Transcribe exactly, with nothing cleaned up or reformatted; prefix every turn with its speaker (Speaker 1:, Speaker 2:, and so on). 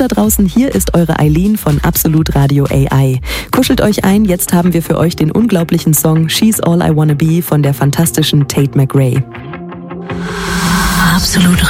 Speaker 1: da draußen, hier ist eure Eileen von Absolut Radio A I. Kuschelt euch ein, jetzt haben wir für euch den unglaublichen Song She's All I Wanna Be von der fantastischen Tate McRae.
Speaker 2: Absolut